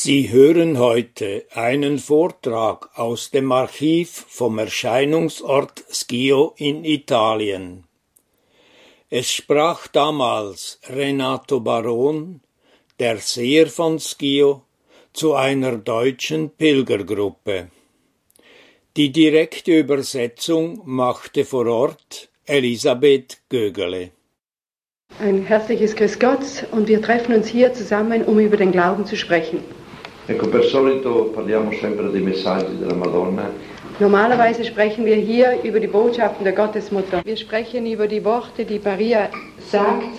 Sie hören heute einen Vortrag aus dem Archiv vom Erscheinungsort Schio in Italien. Es sprach damals Renato Baron, der Seher von Schio, zu einer deutschen Pilgergruppe. Die direkte Übersetzung machte vor Ort Elisabeth Gögele. Ein herzliches Grüß Gott und wir treffen uns hier zusammen, um über den Glauben zu sprechen. Ecco, per solito parliamo sempre dei messaggi della Madonna. Normalerweise sprechen wir hier über die Botschaften der Gottesmutter. Wir sprechen über die Worte, die Maria sagt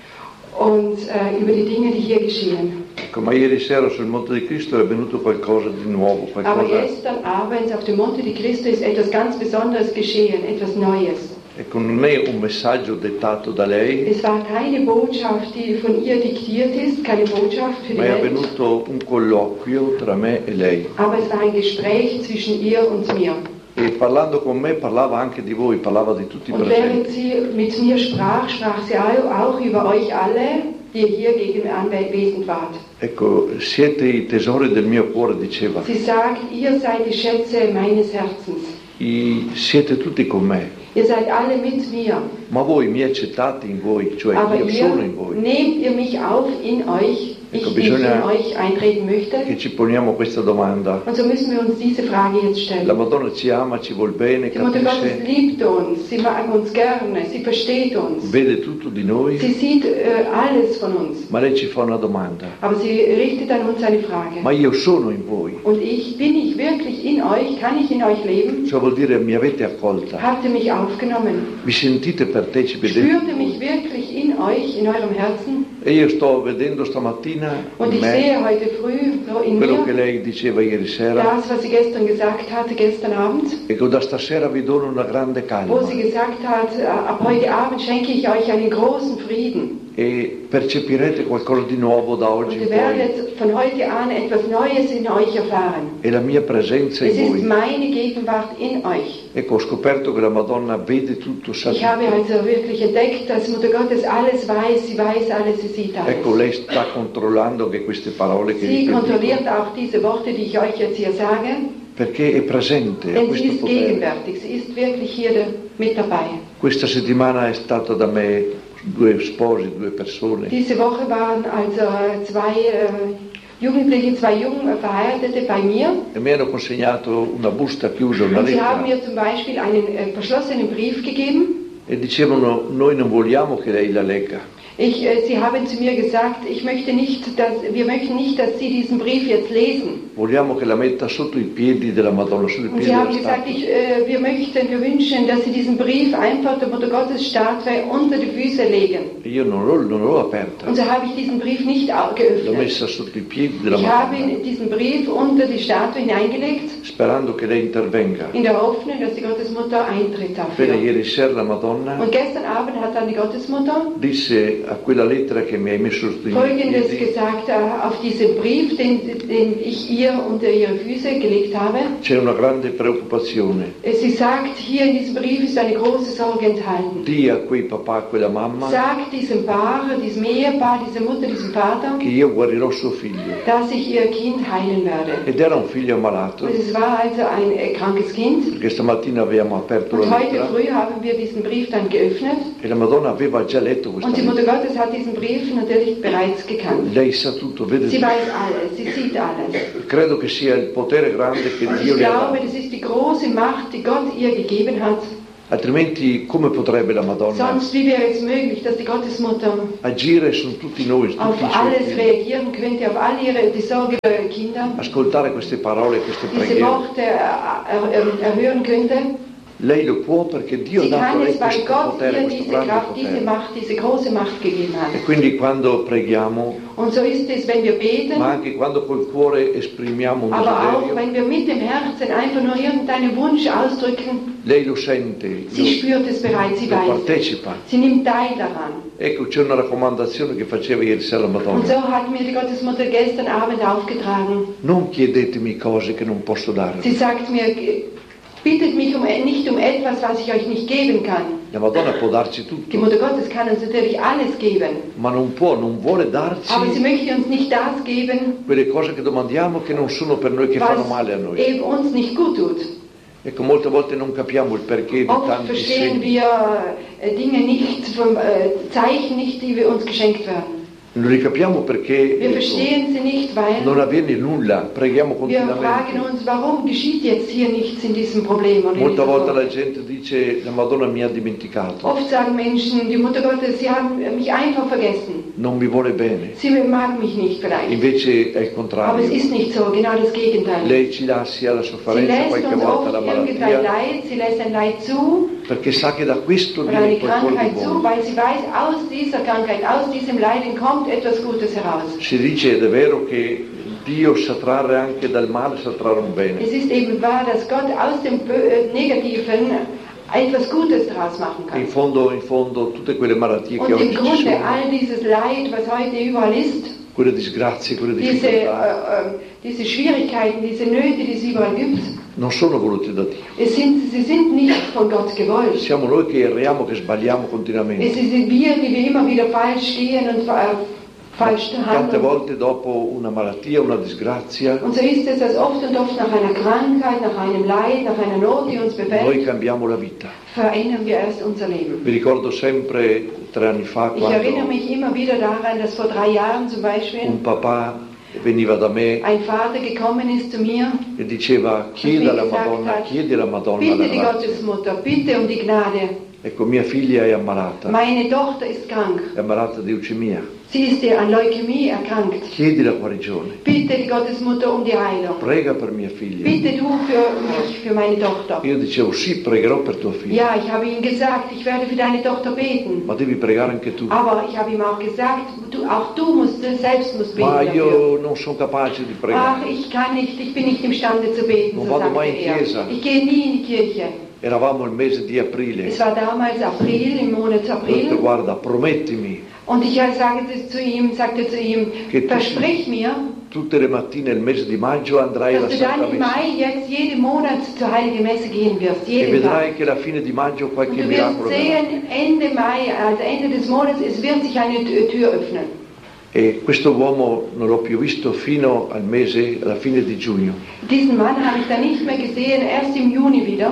und über die Dinge, die hier geschehen. Ecco, ma ieri sera sul Monte di Cristo è avvenuto qualcosa di nuovo, Aber gestern Abend auf dem Monte di Cristo ist etwas ganz Besonderes geschehen, etwas Neues. Ecco, non è un messaggio dettato da lei, Es war keine Botschaft, die von ihr diktiert ist, keine Botschaft für die ma è Welt, avvenuto un colloquio tra me e lei. aber es war ein Gespräch zwischen ihr und mir. E parlando con me parlava anche di voi, parlava di tutti i Und während presenti. sie mit mir sprach, sprach sie auch über euch alle, die hier gegen anwesend wart. Ecco, siete i tesori del mio cuore, diceva. Sie sagt, ihr seid die Schätze meines Herzens. Siete tutti con me, Ihr seid alle mit mir. ma voi mi accettate in voi, cioè Aber io sono in ihr voi. nehmt ihr mich auf in euch, Ecco, ich in bisogna euch eintreten möchte. che ci poniamo questa domanda. Und so müssen wir uns diese Frage jetzt La stellen. Madonna ci ama, ci vuol bene, Die Mutter Gottes capisce, liebt uns, sie mag uns gerne, sie versteht uns. vede tutto di noi, Sie sieht alles von uns. ma lei ci fa una domanda. Aber sie richtet an uns eine Frage. Ma io sono in voi, Und bin ich wirklich in euch? Kann ich in euch leben? ciò vuol dire mi avete accolta, Habt ihr mich aufgenommen? vi sentite partecipi Spürt ihr del mich wirklich in euch, in eurem Herzen? E io sto vedendo stamattina Und in ich me sehe heute früh so in quello che mir lei diceva ieri sera. das, was sie gestern gesagt hatte, gestern Abend, Ecco, da stasera vi dono una grande wo calma sie gesagt hat, ab heute Abend schenke ich euch einen großen Frieden. e percepirete qualcosa di nuovo da Und oggi in ihr voi. werdet von heute an etwas Neues in euch erfahren. E la mia presenza Es in ist voi. meine Gegenwart in euch. Ecco, ho scoperto che la Madonna vede tutto, sa Ich habe tutto. also wirklich entdeckt, dass Mutter Gottes alles weiß, sie weiß alles, sie sieht Ecco, alles. lei sta controllando che queste parole che Sie vi dico, kontrolliert auch diese Worte, die ich euch jetzt hier sage, perché è presente, ha denn sie questo ist potere. gegenwärtig, sie ist wirklich hier mit dabei. Questa settimana è stata da me due sposi, due persone, Diese Woche waren also zwei Jugendliche, zwei junge Verheiratete bei mir e mi hanno consegnato una busta chiusa, una und sie haben lettera, mir zum Beispiel einen verschlossenen Brief gegeben. e dicevano noi non vogliamo che lei la legga, Sie haben zu mir gesagt, wir möchten nicht, dass Sie diesen Brief jetzt lesen. vogliamo che la metta sotto i piedi della Madonna, sotto i Und piedi sie haben della gesagt, statua. wir wünschen, dass Sie diesen Brief einfach der Mutter Gottes Statue unter die Füße legen. E io non l'ho aperta, Und so habe ich diesen Brief nicht l'ho geöffnet. messa sotto i piedi della Ich habe Madonna, diesen Brief unter die Statue hineingelegt, sperando che lei intervenga. in der Hoffnung, dass die Gottesmutter eintritt Bene, dafür. ieri sera la Madonna Und gestern Abend hat dann die Gottesmutter disse a quella lettera che mi hai messo sotto i miei Folgendes piedi, gesagt auf diesen Brief, den ich ihr unter ihre Füße gelegt habe. c'è una grande preoccupazione. Sie sagt, hier in diesem Brief ist eine große Sorge enthalten. Dì a quei papà, a quella mamma, Sagt diesem Paar, diesem Ehepaar, dieser Mutter, diesem Vater, che io guarirò suo figlio. dass ich ihr Kind heilen werde. Ed era un figlio ammalato, Und es war also ein krankes Kind. perché stamattina abbiamo aperto Und la heute lettera früh haben wir diesen Brief dann geöffnet. e la Madonna aveva già letto Und questa die Mutter lettera. Gottes hat diesen Brief natürlich bereits gekannt. Lei sa tutto, vede Sie tutto. weiß alles, sie sieht alles. Credo che sia il potere grande che Und Dio ich le ha glaube, dato. das ist die große Macht, die Gott ihr gegeben hat. Altrimenti come potrebbe la Madonna Sonst, wie wäre es möglich, dass die Gottesmutter agire su tutti noi, su auf tutti i suoi alles figli? reagieren könnte, auf all die Sorge ihrer Kinder, Ascoltare queste parole, queste diese preghiere. Worte erhören könnte? Lei lo può perché Dio ha Sie dato a kann lei es, weil questo Gott potere, ihr questo diese grande Kraft, diese potere. Macht, diese große Macht gegeben E hat. quindi quando preghiamo, Und so ist es, wenn wir beten, ma anche quando col cuore esprimiamo un aber auch desiderio, wenn wir mit dem Herzen einfach nur irgendeinen Wunsch ausdrücken. lei lo sente, Sie spürt es bereits, sie lo weiß es. partecipa. Sie nimmt teil daran. Ecco, c'è una raccomandazione che faceva ieri sera la Und Madonna. so hat mir die Gottesmutter gestern Abend aufgetragen. Non chiedetemi cose che non posso darvi. Sie sagt mir, Bittet mich nicht um etwas, was ich euch nicht geben kann. La Madonna può darci Die tutto, Mutter Gottes kann uns natürlich alles geben. ma non vuole darci Aber sie möchte uns nicht das geben, quelle cose che domandiamo che non sono per noi, che fanno male a was noi. eben uns nicht gut tut. Ecco, molte volte non capiamo il perché di Oft tanti verstehen segni. wir Dinge nicht, Zeichen nicht, die wir uns geschenkt werden. Non li capiamo perché Wir verstehen sie nicht, weil non avviene nulla, preghiamo wir fragen continuamente. uns, warum geschieht jetzt hier nichts in diesem Problem und in Molte dieser volte Sorge? la gente dice la Madonna mi ha dimenticato, Oft sagen Menschen, die Mutter Gottes, sie haben mich einfach vergessen. non mi vuole bene. Sie mag mich nicht vielleicht. Invece è il Aber es contrario. ist nicht so, genau das Gegenteil. Lei ci lascia la Sie sofferenza, lässt qualche uns volta oft la irgendein malattia, Leid, sie lässt ein Leid zu, perché sa che da questo oder viene eine qualcosa di Krankheit zu, buono. weil sie weiß, aus dieser Krankheit, aus diesem Leiden kommt etwas Gutes heraus. Si dice ed è vero che Dio sa trarre anche dal male, sa trarre un bene. Es ist eben wahr, dass Gott aus dem Negativen etwas Gutes daraus machen In kann. fondo tutte quelle malattie che Und im oggi ci Grunde sono, all dieses Leid, was heute überall ist, quelle disgrazie, quelle diese, difficoltà, diese Schwierigkeiten, diese Nöte, die es überall gibt, non sono volute da Dio. sie sind nicht von Gott gewollt. Siamo noi che erriamo, che sbagliamo Es continuamente. sind wir, die wir immer wieder falsch gehen und falsch Tante handeln. volte dopo una malattia, una disgrazia, Und so ist es, dass oft und oft nach einer Krankheit, nach einem Leid, nach einer Not, die uns noi befällt, cambiamo la vita. verändern wir erst unser Leben. Mi ricordo sempre 3 anni fa Ich erinnere quando mich immer wieder daran, dass vor 3 Jahren zum Beispiel un papà veniva da me ein Vater gekommen ist zu mir e diceva chiedi alla Madonna bitte la die grazia. Gottesmutter, bitte um die Gnade. Ecco, mia figlia è ammalata Meine Tochter ist krank. di leucemia. Sie ist an Leukämie erkrankt. Chiedi la guarigione. Bitte die Gottesmutter um die Heilung. Prega per mia figlia. Bitte du für mich, für meine Tochter. Io dicevo sì, pregherò per tua figlia, Ja, ich habe ihm gesagt, ich werde für deine Tochter beten. ma devi pregare anche tu. Aber ich habe ihm auch gesagt, auch du musst selbst musst beten Ma dafür. io non sono capace di Ach, pregare. ich kann nicht, ich bin nicht imstande zu beten, Non so vado mai sagte in er. chiesa. Ich gehe nie in die Kirche. Eravamo il mese di Es aprile. war damals April, im Monat Ho detto, April. guarda, promettimi Und ich sagte zu ihm, Che tu- versprich mir, tutte le mattine il mese di maggio andrai alla dass du dann Santa im Messa Mai jetzt jeden Monat zur Heiligen Messe gehen wirst, e jeden Tag. vedrai che alla fine di maggio Und qualche du wirst miracolo verrà. sehen, Ende Mai, also Ende des Monats, es wird sich eine Tür öffnen. E questo uomo non l'ho più visto fino al mese, alla fine di giugno. Diesen Mann habe ich dann nicht mehr gesehen, erst im Juni wieder.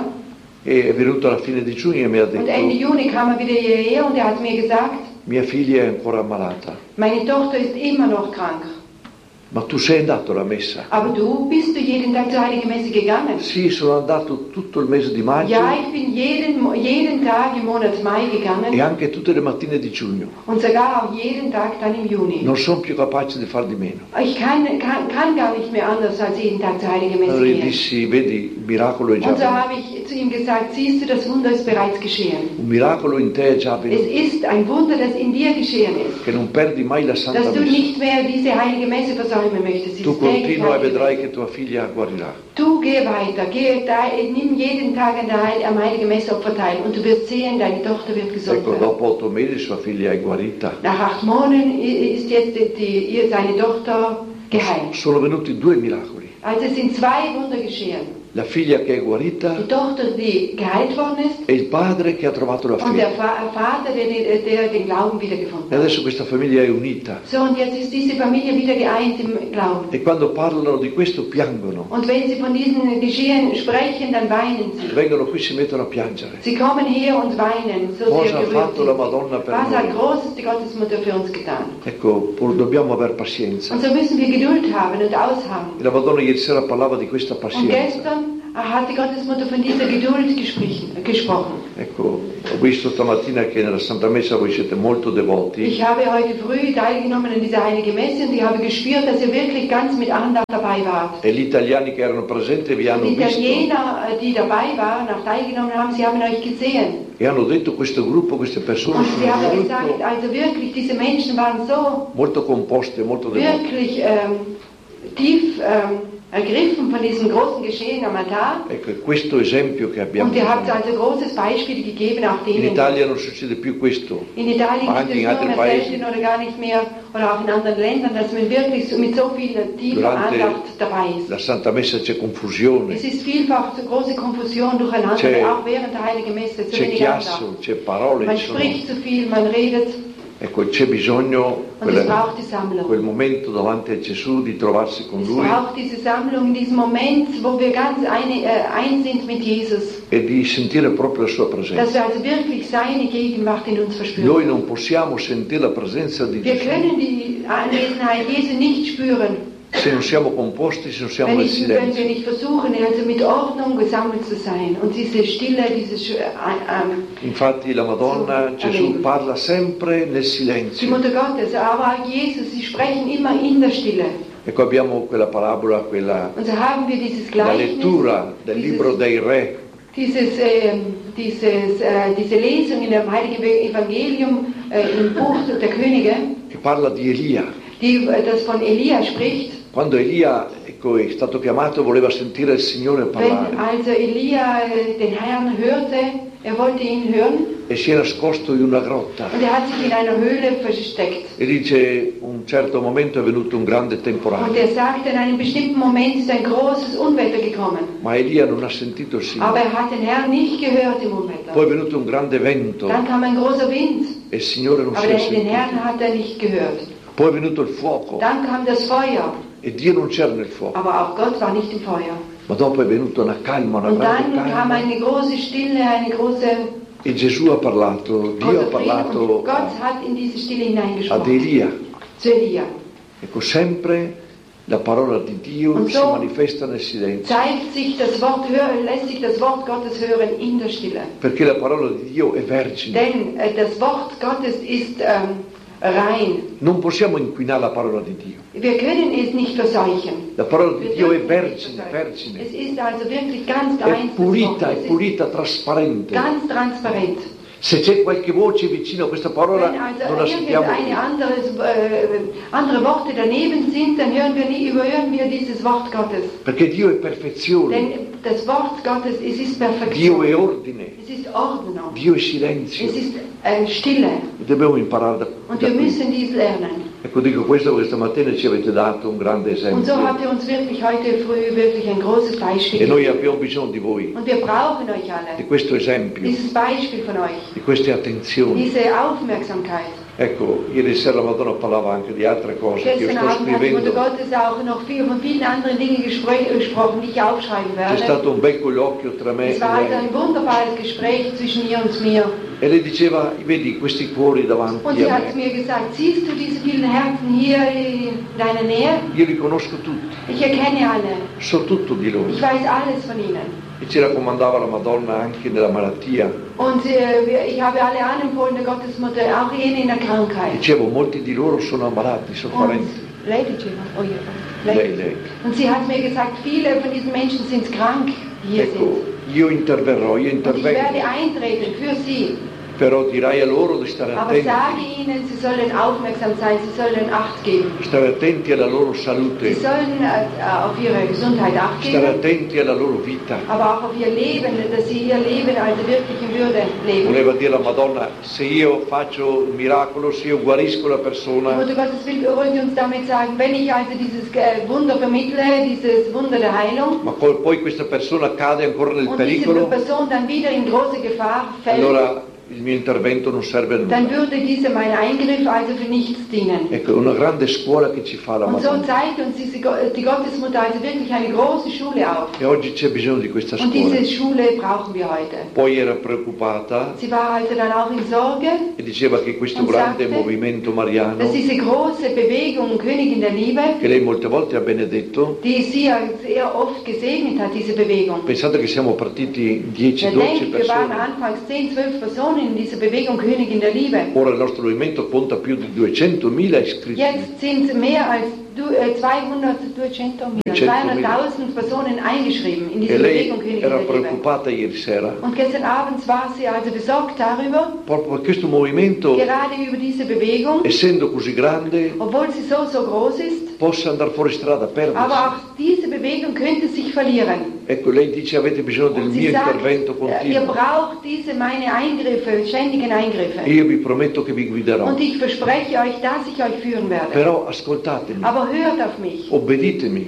E è venuto alla fine di giugno e mi ha Und Ende detto, Juni kam er wieder hierher und er hat mir gesagt, mia figlia è ancora ammalata, meine Tochter ist immer noch krank. ma tu sei andato alla messa? Aber du, bist du jeden Tag zur Heiligen Messe gegangen? Sì, sono andato tutto il mese di maggio Ja, ich bin jeden Tag im Monat Mai e gegangen anche tutte le mattine di giugno. und sogar auch jeden Tag dann im Juni. Non sono più capace di far di meno. Ich kann gar nicht mehr anders als jeden Tag zur Heiligen Messe Allora gli gehen. dissi, vedi, il miracolo è già Und so avvenuto. habe ich zu ihm gesagt, siehst du, das Wunder ist bereits geschehen. Un miracolo in te è già Es avvenuto, ist ein Wunder, das in dir geschehen ist. che non perdi mai la Santa Dass du Messa. nicht mehr diese Heilige Messe versäumen möchtest. Tu Diese tägliche continua e Heilige vedrai Messe. che tua figlia guarirà. Du geh weiter, nimm jeden Tag am Heiligen Messeopfer teil und du wirst sehen, deine Tochter wird gesund Ecco, werden. dopo 8 mesi sua figlia è guarita. Nach 8 Monaten ist jetzt seine Tochter geheilt. Sono venuti 2 miracoli. Also es sind 2 Wunder geschehen. La figlia che è guarita Die Tochter, die geheilt worden ist, e il padre che ha trovato la und der fede. Vater, der den Glauben wiedergefunden E hat. adesso questa famiglia è unita. So, und jetzt ist diese Familie wieder geeint im Glauben. E quando parlano di questo piangono. Und wenn sie von diesen Geschehen sprechen, dann weinen sie. Vengono qui, si mettono a piangere. Sie kommen her und weinen, so Cosa sehr ha gerührt fatto la sind Madonna sie. per Was hat noi? Großes die Gottesmutter für uns getan? Ecco, dobbiamo aver pazienza. Und so müssen wir Geduld haben und ausharren. E la Madonna ieri sera parlava di questa Und pazienza. gestern hat die Gottesmutter von dieser Geduld gesprochen. Ecco, ho visto stamattina che nella Santa Messa voi siete molto devoti. Ich habe heute früh teilgenommen an dieser Heiligen Messe und ich habe gespürt, dass ihr wirklich ganz mit Andacht dabei wart. E gli italiani che erano presenti vi hanno Die visto Italiener, die dabei waren, auch teilgenommen haben, sie haben euch gesehen. e hanno detto questo gruppo, queste persone Und sie haben sono gesagt, molto, also wirklich, diese Menschen waren so molto composte, molto devoti. wirklich tief ergriffen von diesem großen Geschehen am Altar. Ecco, è questo esempio che abbiamo. Und ihr habt also großes Beispiel gegeben, auch In denen. Italia non succede più questo. In Italien Ma gibt anche in es nur altri mehr paesi. selten oder gar nicht mehr, oder auch in anderen Ländern, dass man wirklich so mit so viel tiefer Durante Andacht dabei ist. la Santa Messa c'è confusione, Es ist vielfach so große Konfusion durcheinander, C'è- auch während der Heiligen Messe, zu c'è wenig Andacht. chiasso, c'è parole, Man ci sono. spricht zu viel, man redet Ecco, c'è bisogno und es braucht die Sammlung. quel momento davanti a Gesù di trovarsi con Es Lui braucht diese Sammlung, diesen Moment, wo wir ganz ein sind mit Jesus. e di sentire proprio la sua Dass presenza. wir also wirklich seine Gegenwart in uns Noi verspüren. non possiamo sentire la presenza di Wir Gesù können die Anwesenheit Jesu nicht spüren, se non siamo composti, se non siamo wenn nel wir silenzio. nicht versuchen, also mit Ordnung gesammelt zu sein. Und diese Stille, dieses Infatti la Madonna, So, Gesù Amen. parla sempre nel die silenzio. Mutter Gottes, aber auch Jesus, sie sprechen immer in der Stille. Ecco, abbiamo quella parabola, quella Und so haben wir dieses la Gleichnis, lettura del libro dei re, diese Lesung in dem Heiligen Evangelium im Buch der Könige, che parla di Elia. das von Elia spricht. Quando Elia è stato chiamato voleva sentire il Signore Wenn parlare also Elia den Herrn hörte, er wollte ihn hören e si è nascosto in una grotta und er hat sich in einer Höhle versteckt. e dice un certo momento è venuto un grande Und temporale, er sagte, in einem bestimmten Moment ist ein großes Unwetter gekommen. ma Elia non ha sentito il Aber Signore. er hat den Herrn nicht gehört im Unwetter. Poi è venuto un grande vento Dann kam ein großer Wind, e il Signore non aber si è den sentito. Herrn hat er nicht gehört. Poi è venuto il fuoco Dann kam das Feuer, e Dio non c'era nel fuoco, aber auch Gott war nicht im Feuer. ma dopo è venuta una calma, una Und grande dann kam calma eine große Stille, eine große e Gesù ha parlato, Dio ha großer Frieden. Und parlato Gott hat in diese Stille ad hineingesprochen. Elia. Zu Elia. Ecco, sempre la parola di Dio Und si so manifesta nel silenzio, Zeigt sich das Wort hören, lässt sich das Wort Gottes hören in der Stille. perché la parola di Dio è vergine. Denn das Wort Gottes ist rein. Non possiamo inquinare la parola di Dio. Wir können es nicht verseuchen. La parola di Wir Dio è dürfen es nicht vergine, verseuchen. vergine. Es ist also wirklich ganz È rein. pulita, trasparente. Ganz transparent. Se c'è qualche voce vicino a questa parola Wenn also non la sentiamo irgendeine più, andere Worte daneben sind, dann überhören wir dieses Wort Gottes. perché Dio è perfezione, Denn das Wort Gottes, es ist Dio Perfektion. è ordine, Es ist Ordnung. Dio è silenzio. Es ist Stille. E dobbiamo imparare da Und wir qui. müssen dies lernen. Ecco, dico questo perché stamattina ci avete dato un grande Und so esempio habt ihr uns wirklich heute früh wirklich ein großes Beispiel e noi gegeben. abbiamo bisogno di voi, Und wir brauchen euch di alle. questo esempio, Dieses Beispiel von euch. di queste attenzioni. Diese Aufmerksamkeit. Ecco, ieri sera la Madonna parlava anche di altre cose che io Gestern sto Abend hat die Mutter scrivendo. Gottes auch noch von vielen anderen Dingen gesprochen, die ich aufschreiben C'è werde. stato un bel colloquio tra me Es e war also lei ein wunderbares Gespräch zwischen ihr und mir. e lei diceva, vedi questi cuori davanti Und sie a hat me, mir gesagt, siehst du diese vielen Herzen hier in deiner Nähe? io li conosco tutti, Ich erkenne alle. so tutto di loro. Ich weiß alles von ihnen. E ci raccomandava la Madonna anche nella malattia. Und ich habe alle anempfohlen, der Gottesmutter, auch jene in der Krankheit. Dicevo, molti di loro sono ammalati, Und, sofferenti. Lady Jima, oh ja, Lei. Und sie hat mir gesagt, viele von diesen Menschen sind krank, die hier Ecco, sind. io interverrò, io Und ich werde intervengo, eintreten für sie. però dirai a loro di stare Aber sage attenti, ihnen, sie sollen aufmerksam sein, sie sollen Acht geben. stare attenti alla loro Sie salute, sollen auf ihre Gesundheit Acht stare geben, attenti alla loro vita. aber auch auf ihr Leben, dass sie ihr Leben also wirklich in Würde leben. Voleva dire la Madonna, se io faccio un miracolo, se io guarisco la Die persona, Mutter Gottes wollte uns damit sagen, wenn ich also dieses Wunder vermittle, dieses Wunder der Heilung, ma poi questa persona cade ancora nel und diese pericolo, Person dann wieder in große Gefahr fällt, allora il mio intervento non serve a dann nulla. würde mein Eingriff also für nichts dienen. Ecco, è una grande scuola che ci fa la Und so Madonna. zeigt uns die Gottesmutter also wirklich eine große Schule auf. E oggi c'è bisogno di questa Und scuola. diese Schule brauchen wir heute. Poi era preoccupata Sie war also dann auch in Sorge, e diceva che questo Und grande sagte, movimento mariano, dass diese große Bewegung Königin der Liebe, che lei molte volte ha benedetto, die sie ja sehr oft gesegnet hat, diese Bewegung. pensate che siamo partiti 10-12 Denkt, wir waren persone, anfangs 10, 12 Personen in dieser Bewegung Königin der Liebe. ora il nostro movimento conta più di 200.000 iscritti. Jetzt sind mehr als 200.000 Personen eingeschrieben in diese E lei Bewegung Könige era der Liebe. preoccupata ieri sera Und gestern Abend war sie also besorgt darüber, proprio per questo movimento, gerade über diese Bewegung, essendo così grande, obwohl sie so groß ist, possa andare fuori strada, aber perdersi. auch diese Bewegung könnte sich verlieren. Ecco, lei dice avete bisogno del Und sie mio sagt, intervento ihr continuo. braucht diese meine Eingriffe, ständigen Eingriffe. Io vi prometto che vi guiderò. Und ich verspreche euch, dass ich euch führen werde. Però ascoltatemi, Aber hört auf mich, obbeditemi.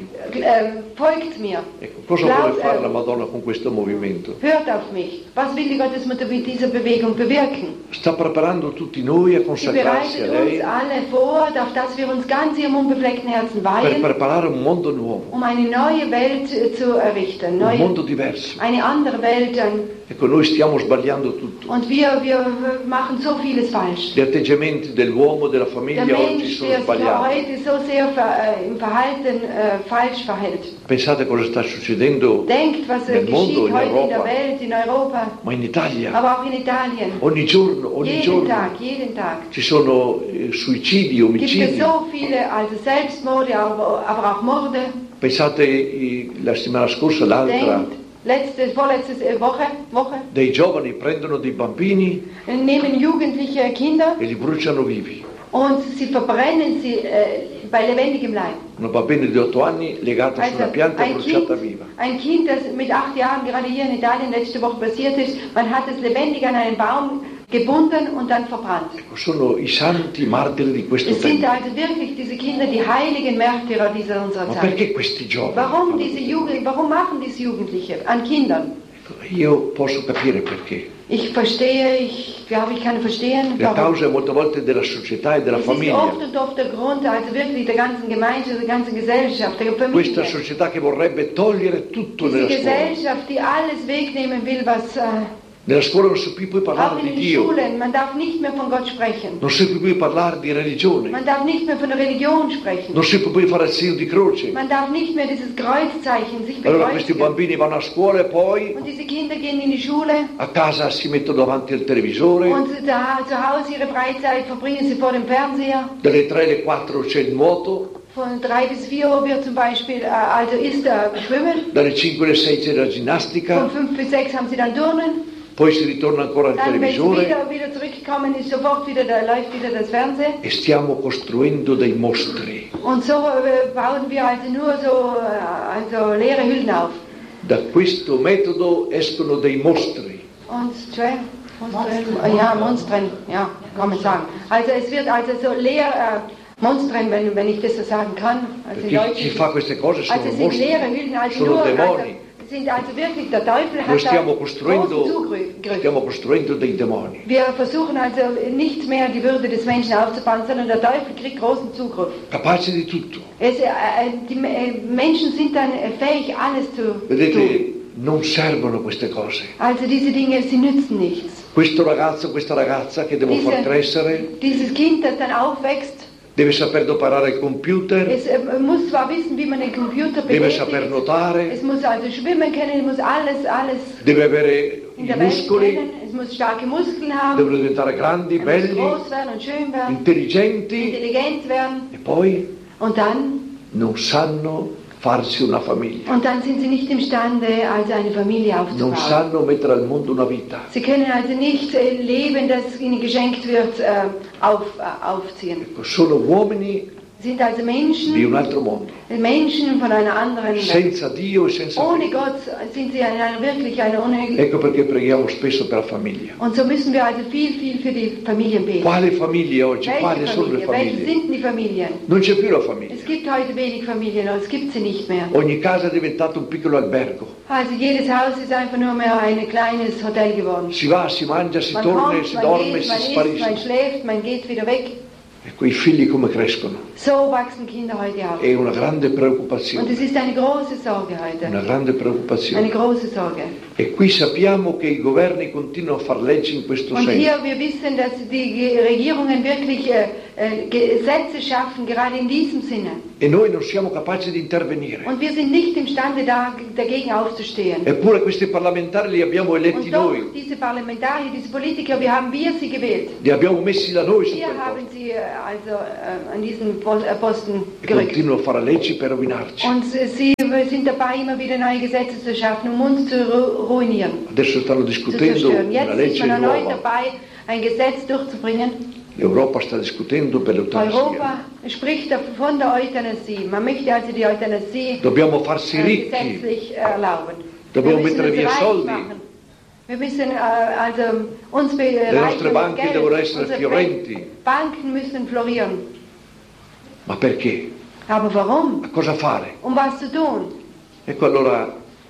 folgt mir, Ecco, cosa vuole fare la Madonna con questo movimento? hört auf mich. Was will die Gottesmutter mit dieser Bewegung bewirken? Sta preparando tutti noi a Sie consacrarsi a bereitet uns lei alle vor, auf dass wir uns ganz ihrem unbefleckten Herzen per weihen, preparare un mondo nuovo, um eine neue Welt zu errichten. un mondo diverso. Eine andere Welt. Ecco, noi stiamo sbagliando tutto. Und wir machen so vieles falsch. Gli atteggiamenti dell'uomo, della Der famiglia oggi Mensch, sono der sich sbagliati. heute so sehr im Verhalten falsch verhält. Pensate cosa sta succedendo Denkt, was nel mondo, geschieht in heute in der Europa, Welt, in Europa, ma in Italia. aber auch in Italien. Ogni giorno Jeden Tag. ci sono suicidi, Gibt es omicidi. so viele, also Selbstmorde, aber auch Morde. Pensate la settimana scorsa, l'altra, Denkt, vorletzte Woche dei giovani prendono dei bambini nehmen Jugendliche Kinder e li bruciano vivi. und sie verbrennen sie bei lebendigem Leib. Una bambina di 8 anni legata su una pianta e bruciata viva. Ein Kind, das mit 8 Jahren gerade hier in Italien letzte Woche passiert ist, man hat es lebendig an einen Baum gebunden und dann verbrannt. Ecco, sono i santi martiri di questo Es sind tempo. also wirklich diese Kinder die heiligen Märtyrer unserer Ma Zeit. perché questi giovani? Warum machen diese Jugendliche an Kindern? Io posso capire perché. Ich verstehe, ich glaube, ich kann verstehen, La warum. causa è molte volte della società e della Es ist famiglia. oft und oft der Grund, also wirklich der ganzen Gemeinschaft, der ganzen Gesellschaft, der Questa Familie. società che vorrebbe togliere tutto Diese nella scuola. Gesellschaft, die alles wegnehmen will, was Nella scuola non si può più auch parlare in di den Dio, Schulen, man darf nicht mehr von Gott sprechen. non si può più parlare di religione, Man darf nicht mehr von der Religion sprechen. non si può più fare il segno di croce. Man darf nicht mehr dieses Kreuzzeichen sich Allora questi bekreuzigen. bambini vanno a scuola e poi Und diese Kinder gehen in die Schule a casa si mettono davanti al televisore, und da zu Hause ihre Freizeit verbringen sie vor dem Fernseher. dalle 3 alle 4 c'è il nuoto, Von 3 bis 4 Uhr wird zum Beispiel, also ist Schwimmen. dalle 5 alle 6 c'è la Von ginnastica, 5 bis 6 haben sie dann Turnen. poi si ritorna ancora al Dann, wenn sie televisore wieder zurückkommen, ist sofort läuft wieder das Fernsehen. e stiamo costruendo dei mostri. Und so bauen wir also nur so also leere Hüllen auf. Da questo metodo escono dei mostri. Und Monstren, ja, kann man sagen. Also es wird also so leer, Monstren, wenn ich das so sagen kann. Also Chi fa queste cose sono also es sind mostri, leere Hüllen, also sono nur, demoni. sind also wirklich, der Teufel Noi hat da stiamo großen Zugriff. costruendo dei demoni. Wir versuchen also nicht mehr die Würde des Menschen aufzubauen, sondern der Teufel kriegt großen Zugriff. Capaci di tutto. Die Menschen sind dann fähig, alles zu tun. Vedete, non servono queste cose. Also diese Dinge, sie nützen nichts. Questo ragazzo, questa ragazza che devo far crescere Dieses Kind, das dann aufwächst, deve saper operare il computer, es muss zwar wissen, wie man den Computer deve saper betätigt, nuotare, es muss also schwimmen können, es muss alles deve avere in i der Welt muscoli, kennen, es muss starke Muskeln haben, devono diventare grandi, es muss belli, groß werden und schön werden, intelligenti intelligent werden e poi und dann non sanno farsi una famiglia, sind sie nicht imstande, also eine Familie non aufzubauen. sanno mettere al mondo una vita. Sie können also nicht Leben, das ihnen geschenkt wird, aufziehen. Ecco, sono uomini Sind also di Menschen, un altro mondo, Menschen von einer anderen Welt. senza Dio e senza Ohne fede. Gott sind sie wirklich eine Ecco perché preghiamo spesso per la famiglia. Und so müssen wir also viel für die Familien beten. Quale famiglia oggi? Quali Welche sono le Familie? Welche famiglie? sind die Familien? Non c'è più la famiglia. Es gibt heute wenig Familien, es gibt sie nicht mehr. Ogni casa è diventato un piccolo albergo. Also jedes Haus ist einfach nur mehr ein kleines Hotel geworden. Si va, si mangia, si Man torna, kommt, si man dorme, geht, si man isst, sparisce. man schläft, man geht wieder weg. Ecco, i figli come crescono? So wachsen Kinder heute auf. È una grande Und preoccupazione. es ist eine große Sorge heute. Una grande Eine preoccupazione. große Sorge. E qui sappiamo che i governi continuano a far leggi in questo Und senso. hier, wir wissen, dass die Regierungen wirklich Gesetze schaffen, gerade in diesem Sinne. E noi non siamo capaci di intervenire. Und wir sind nicht imstande, dagegen aufzustehen. Eppure questi parlamentari li abbiamo eletti Und doch, noi. diese Parlamentarier, diese Politiker, wir haben sie gewählt. Li abbiamo messi da noi su Wir quel haben posto. sie also an diesen Posten e gerückt. continuano a fare leggi per rovinarci. Und sie sind dabei, immer wieder neue Gesetze zu schaffen, um uns zu ruinieren, Adesso stanno zu discutendo zerstören. una Jetzt ist legge man erneut nuova. dabei, ein Gesetz durchzubringen. L'Europa sta discutendo per l'eutanasia. Europa spricht von der Euthanasie. Man möchte also die Euthanasie Dobbiamo farsi ricchi, gesetzlich erlauben. Dobbiamo Wir müssen mettere uns via reich soldi. machen. Wir müssen also uns Le nostre banche Geld. devono essere Unsere fiorenti. Banken müssen florieren. Ma perché? Aber warum? Ma cosa fare? Um was zu tun? Ecco allora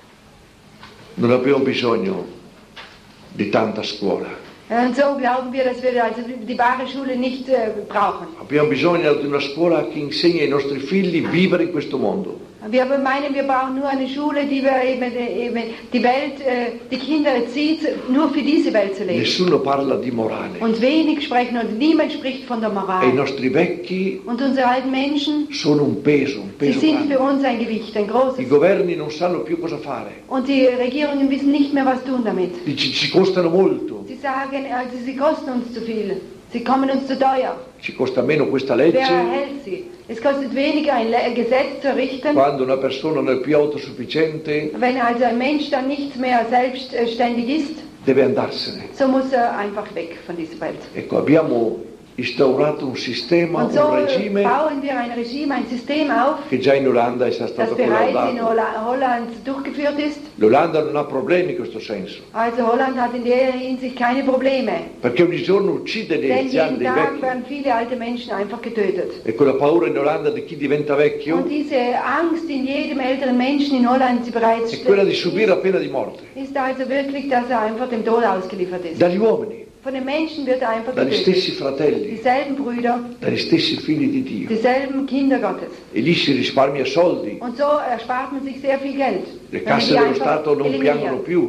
non abbiamo bisogno di tanta scuola. Und so glauben wir, dass wir also die wahre Schule nicht brauchen. Abbiamo bisogno di una scuola che insegni ai nostri figli a vivere in questo mondo. Wir meinen, wir brauchen nur eine Schule, die wir eben die Welt, die Kinder erzieht, nur für diese Welt zu leben. Nessuno parla di morale. Und wenig sprechen und niemand spricht von der E i Moral. nostri vecchi Und unsere alten Menschen, sono un sie peso sind für grande. uns ein Gewicht, ein I großes. governi non sanno più cosa fare. Und die Regierungen wissen nicht mehr, was tun damit. Ci costano molto. Sie sagen, also sie kosten uns zu viel. Sie kommen uns zu teuer. Ci costa meno questa Wer legge erhält sie? Es kostet weniger, ein Gesetz zu errichten. quando una persona non è più autosufficiente, Wenn also ein Mensch dann nicht mehr selbstständig ist, deve andarsene. so muss er einfach weg von dieser Welt. Ecco, abbiamo instaurato un sistema, Und so un regime bauen wir ein Regime, ein System auf, che già in Olanda è das stato bereits in collaudato. Holland durchgeführt ist. L'Olanda non ha problemi in questo senso, Also Holland hat in der Hinsicht keine Probleme. perché ogni giorno uccide gli Denn anziani jeden dei Tag vecchi. werden viele alte Menschen einfach getötet. E quella paura in Olanda di chi diventa vecchio Und diese Angst in jedem älteren Menschen in Holland, die bereits è quella di subire la pena di morte. ist also wirklich, dass er einfach dem Tod ausgeliefert ist. Dagli uomini, Von den Menschen wird er einfach dagli getötet. stessi fratelli, Dieselben Brüder, dagli stessi figli di Dio. dieselben Kinder Gottes. E lì si risparmia soldi, Und so erspart man sich sehr viel Geld. le wenn man casse die dello einfach Stato non eliminiert. piangono più.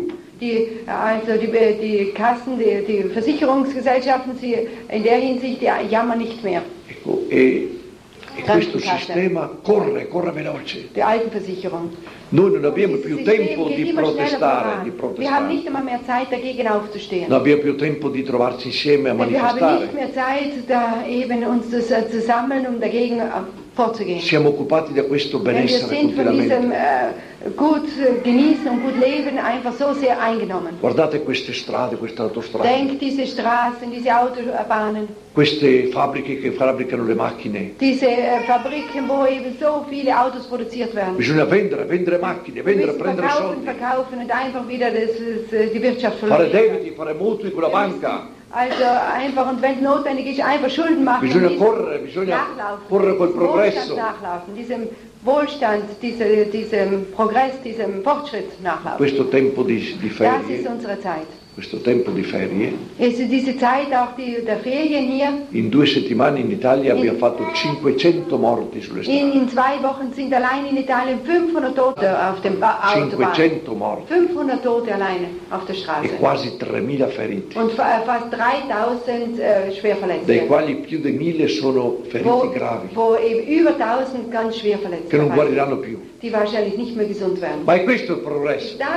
Die Kassen, die Versicherungsgesellschaften, in der Hinsicht, die jammern nicht mehr. Ecco, e questo sistema corre veloce. Die Altenversicherung. Noi non abbiamo Dieses più System tempo geht di immer schneller protestare, voran. Wir haben nicht einmal mehr Zeit, dagegen aufzustehen. non abbiamo più tempo di trovarci insieme a Wir haben manifestare. nicht mehr Zeit, da eben uns zu sammeln, um dagegen vorzugehen. Siamo occupati da questo Denn wir benessere sind von diesem continuamente. gut genießen und gut leben einfach so sehr eingenommen. Guardate queste strade, queste autostrade, Denkt diese Straßen, diese Autobahnen, queste fabbriche che fabbricano le macchine. diese Fabriken, wo eben so viele Autos produziert werden. Bisogna vendere macchine, Wir vendere, müssen prendere soldi, verkaufen und einfach wieder die Wirtschaft fare verlieren. debiti, fare mutui con la banca. Also einfach, und wenn es notwendig ist, einfach Schulden machen. Bisogna und diesem correre, bisogna nachlaufen, correre col diesem progresso. Wohlstand nachlaufen, diesem Wohlstand, diesem Progress, diesem Fortschritt nachlaufen. Questo tempo di Das ist ferie, unsere Zeit. questo tempo di ferie, Es ist diese Zeit auch der Ferien hier. in 2 settimane in Italia abbiamo fatto 500 morti sulle strade. In 2 Wochen sind allein in Italien 500 Tote auf dem Autobahn. 500 morti 500 Tote alleine auf der e Straße. quasi 3.000 feriti, Und fast 3000 dai Schwerverletzte. quali più di 1.000 sono feriti gravi, Wo eben über 1000 ganz schwer verletzt che non sind, guariranno più. die wahrscheinlich nicht mehr gesund werden. Ma è questo il progresso, Ist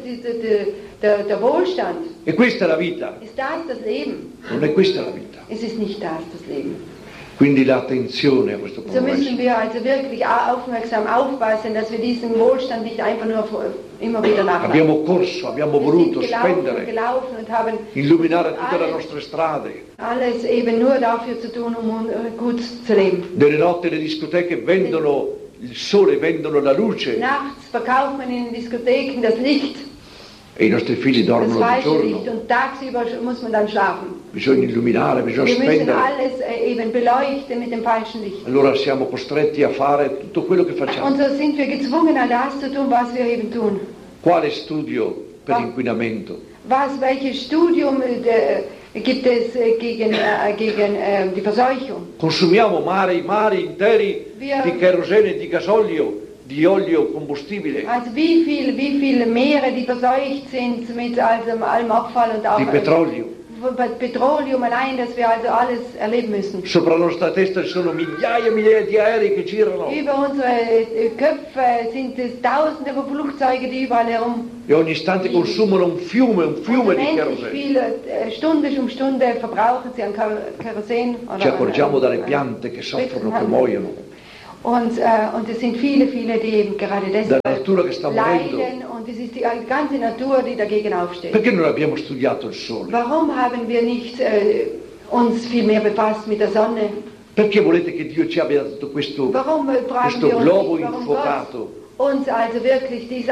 das der Wohlstand? e questa è la vita, Ist das Leben? non è questa la vita. Es ist nicht das Leben. Quindi l'attenzione a questo So müssen progresso. wir also wirklich aufmerksam aufpassen, dass wir diesen Wohlstand nicht einfach nur immer wieder nachlaufen. Abbiamo corso, abbiamo Wir voluto sind spendere, gelaufen und haben illuminare tutte le alles, nostre strade. alles eben nur dafür zu tun, um gut zu leben. Delle notte le discoteche vendono il sole, vendono la luce Nachts verkauft man in den Diskotheken das Licht, e i nostri figli das dormono di falsche Licht, giorno. und tagsüber muss man dann schlafen. Bisogna illuminare, bisogna Wir müssen spendere. alles eben beleuchten mit dem falschen Licht. Allora siamo costretti a fare tutto quello che facciamo. Und so sind wir gezwungen, all das zu tun, was wir eben tun. Quale studio per l'inquinamento? Welches Studium gibt es gegen die Verseuchung? Consumiamo mari interi di kerosene, di gasolio, di olio combustibile, Also wie viele Meere, die verseucht sind mit allem Abfall und auch di petrolio. Petroleum allein, dass wir also alles erleben müssen. Sopra la nostra testa ci sono migliaia e migliaia di aerei che girano. Über unsere Köpfe sind es Tausende von Flugzeugen, die überall herum. E ogni istante consumano un fiume di kerosene. Viele Stunde um Stunde verbrauchen sie an Kerosin. Ci accorgiamo dalle piante che soffrono, che muoiono. Und es sind viele, die eben gerade deshalb leiden, und es ist die ganze Natur, die dagegen aufsteht. Perché non abbiamo studiato il sole? Warum haben wir nicht uns viel mehr befasst mit der Sonne? Perché volete che Dio ci abbia dato questo globo infuocato? Uns also wirklich dieses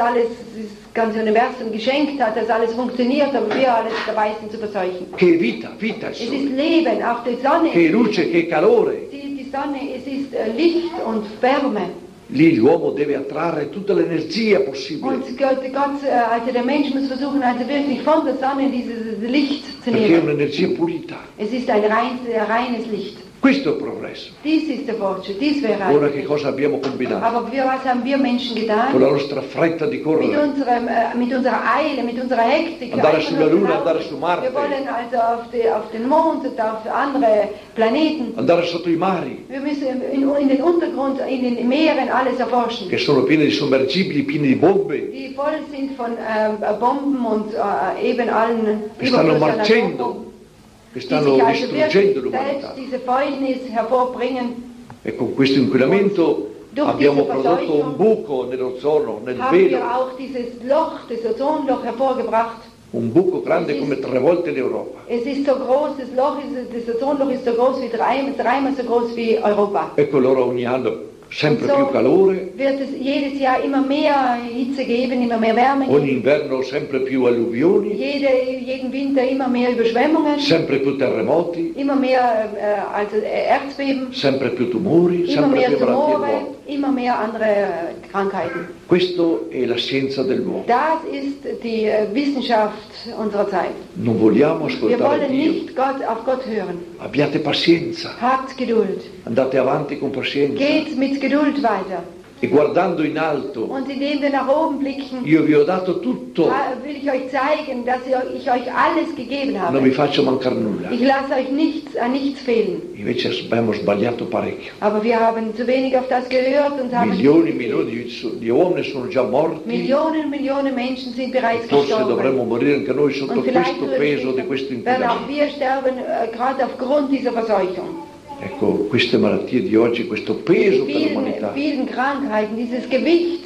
ganze Universum geschenkt hat, dass alles funktioniert, aber wir alles dabei sind zu verseuchen. Che vita il Es sole. ist Leben, auch die Sonne. Che luce, che calore. Die Sonne, es ist Licht und Wärme. Lì l'uomo deve attrarre tutta l'energia possibile. Und also der Mensch muss versuchen, also wirklich von der Sonne dieses Licht zu Perché è nehmen. un'energia pulita. Es ist ein reines Licht. Questo è il progresso. Dies ist der Fortschritt, dies wäre Ora che cosa abbiamo combinato? Aber was haben wir Menschen Con getan? la nostra fretta di correre, Mit unserer Eile, mit unserer Hektik. andare Einfach sulla nur Luna, genau. andare su Marte, Wir wollen also auf den Mond und auf andere Planeten. andare sotto i mari, Wir müssen in den Untergrund, in den Meeren alles erforschen. che sono pieni di sommergibili, pieni di bombe, Die voll sind von Bomben und eben allen che stanno Überfluss an marcendo, Atombomben, che die stanno sich also distruggendo wirklich selbst l'umanità. diese Fäulnis hervorbringen. E con questo inquinamento Durch abbiamo diese prodotto Verseuchung un buco nell'ozono, nel Haben wir velo, auch dieses Loch, das Ozonloch hervorgebracht. un buco grande come 3 volte l'Europa. Es ist so groß, das Ozonloch ist so groß wie dreimal so groß wie Europa. Ecco loro ogni anno sempre Und so più calore, wird es jedes Jahr immer mehr Hitze geben, immer mehr Wärme ogni geben. inverno sempre più alluvioni, Jeden Winter immer mehr Überschwemmungen, sempre più terremoti, immer mehr also Erdbeben, sempre più tumori, immer sempre mehr più malattie Tumore, nuove. immer mehr andere Krankheiten. Questo è la scienza dell'uomo. Das ist die Wissenschaft unserer Zeit. Non vogliamo Wir ascoltare wollen Dio. nicht auf Gott hören. Abbiate pazienza, Habt Geduld. andate avanti con pazienza Geht mit Geduld weiter. e guardando in alto, Und indem wir nach oben blicken, io vi ho dato tutto, da will ich euch zeigen, dass ich euch alles gegeben non vi habe. faccio mancare nulla. Ich lasse euch an nichts fehlen. Invece abbiamo sbagliato parecchio. Aber wir haben zu wenig auf das gehört und haben Milioni di uomini sono già morti, Millionen Menschen sind bereits forse gestorben. dovremmo morire anche noi sotto Und vielleicht questo peso di questo werden auch inquinamento. wir sterben, gerade aufgrund dieser Verseuchung. Ecco, queste malattie di oggi, questo peso per l'umanità. Vielen Krankheiten, dieses Gewicht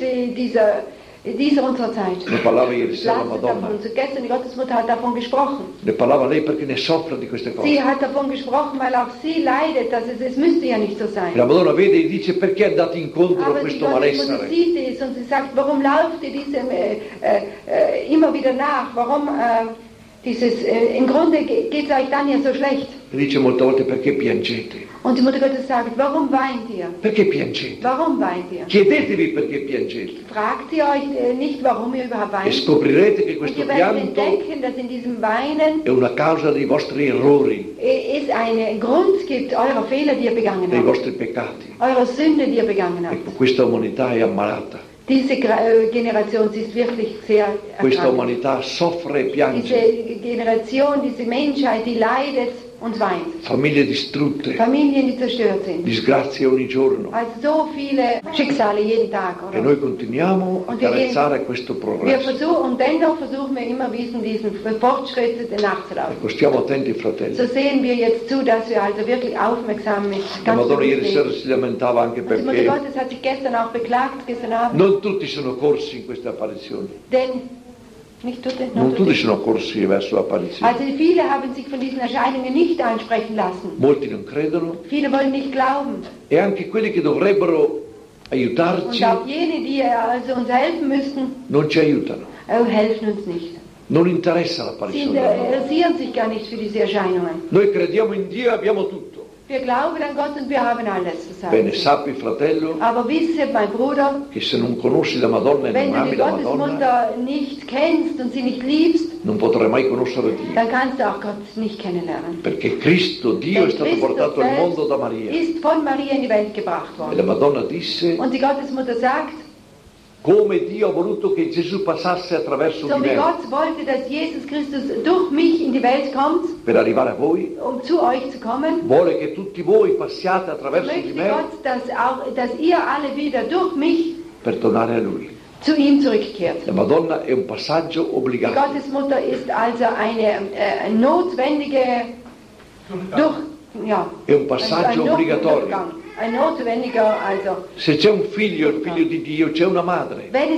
dieser unserer Zeit. Ne parlava ieri sera la Lasst Madonna, davon. Gestern die Gottesmutter hat davon gesprochen. ne parlava lei perché ne soffre di queste cose. Sie hat davon gesprochen, weil auch sie leidet, dass es müsste ja nicht so sein. La Madonna vede e dice perché andate incontro a Aber die questo Gottesmutter malessere? sieht es und sie sagt, warum lauft ihr diesem immer wieder nach? Warum im Grunde geht es euch dann ja so schlecht. E dice molte volte perché piangete? Und die Mutter Gottes sagt, warum weint ihr? Perché piangete? Warum weint ihr? Chiedetevi perché piangete Fragt ihr euch nicht, warum ihr überhaupt e weint? scoprirete che Und questo ihr werdet pianto entdecken, dass in diesem Weinen è una causa dei vostri errori, es einen Grund gibt, eurer Fehler, die ihr begangen dei habt. vostri peccati. Eurer Sünde, die ihr begangen habt. Ecco, questa umanità è ammalata, Diese Generation, sie ist wirklich sehr questa erkrankt. umanità soffre e piange, Diese Generation, diese Menschheit, die leidet und weint. famiglie distrutte, Familien, die zerstört sind. disgrazie ogni giorno. Also so viele Schicksale jeden Tag, E oder? noi continuiamo a Und wir carezzare questo progresso. Und dennoch versuchen wir immer diesen Fortschritt nachzulaufen. Ecco, stiamo attenti fratelli. So sehen wir jetzt zu, dass wir also wirklich aufmerksam mit La ganz Madonna ieri bewusst sera leben. si lamentava anche Und die Mutter perché Gottes hat sich gestern auch beklagt, gestern Abend, non tutti sono corsi in queste apparizioni, denn nicht tutte, non tutti tutte. sono corsi verso l'apparizione. Also viele haben sich von diesen Erscheinungen nicht ansprechen lassen. Molti non credono Viele wollen nicht glauben. e anche quelli che dovrebbero aiutarci Und auch jene, die also uns helfen müssten, non ci aiutano. helfen uns nicht. Non interessa Sie l'apparizione della Madonna. interessieren sich gar nicht für diese Erscheinungen. Noi crediamo in Dio e abbiamo tutto. Wir glauben an Gott und wir haben alles zu Bene, sagen. sappi fratello Aber wisse, mein Bruder, che se non conosci la Madonna e wenn non du ami die la Madonna, Gottesmutter nicht kennst und sie nicht liebst, non potrai mai conoscere Dio. dann kannst du auch Gott nicht kennenlernen. Perché Cristo, Dio, è Denn stato Christus portato al mondo da selbst Maria. ist von Maria in die Welt gebracht E la worden. Madonna disse Und die Gottesmutter sagt, Come Dio ha voluto che Gesù passasse attraverso So di wie me Gott wollte, dass Jesus Christus durch mich in die Welt kommt, per arrivare a voi, um zu euch zu kommen, vuole che tutti voi passiate attraverso di möchte me Gott, dass ihr alle wieder durch mich per tornare a Lui. zu ihm zurückkehrt. La Madonna è un passaggio Die obbligato. Gottesmutter ist also eine notwendige È un passaggio obbligatorio. Ein notwendiger, also Se c'è un figlio, il figlio di Dio, c'è una madre. wenn